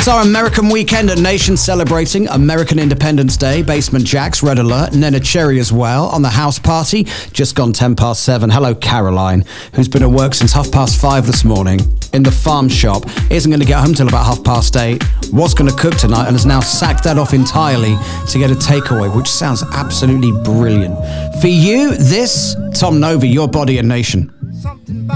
It's our American weekend at Nation celebrating American Independence Day. Basement Jaxx, Red Alert, Nena Cherry as well on the house party. Just gone 7:10. Hello, Caroline, who's been at work since 5:30 this morning in the farm shop. Isn't going to get home till about 8:30. Was going to cook tonight and has now sacked that off entirely to get a takeaway, which sounds absolutely brilliant. For you, this, Tom Novy, Your Body and Nation.